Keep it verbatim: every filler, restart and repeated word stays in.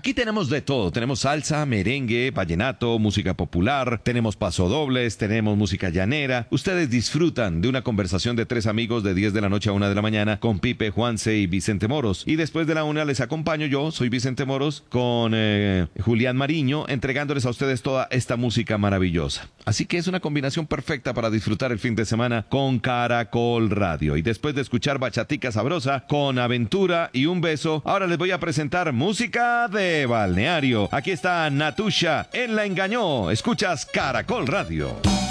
Aquí tenemos de todo. Tenemos salsa, merengue, vallenato, música popular, tenemos pasodobles, tenemos música llanera. Ustedes disfrutan de una conversación de tres amigos de diez de la noche a una de la mañana con Pipe, Juanse y Vicente Moros. Y después de la una les acompaño yo, soy Vicente Moros, con eh, Julián Mariño, entregándoles a ustedes toda esta música maravillosa. Así que es una combinación perfecta para disfrutar el fin de semana con Caracol Radio. Y después de escuchar Bachatica Sabrosa con Aventura y Un Beso, ahora les voy a presentar música de balneario. Aquí está Natusha, Él la engañó. Escuchas Caracol Radio.